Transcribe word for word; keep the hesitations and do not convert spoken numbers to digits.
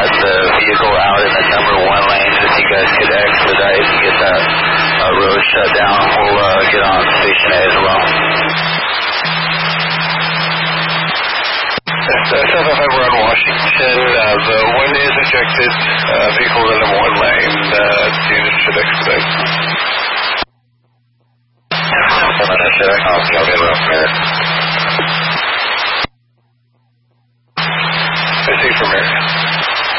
got the vehicle out in the number one lane. If you guys could expedite and get that uh, road shut down, we'll uh, get on Station A as well. seven five five, we're on Washington. Uh, the one is ejected. Uh, vehicle in the number one lane. Uh, the unit should expedite. I'm going to check. I'll get it up there.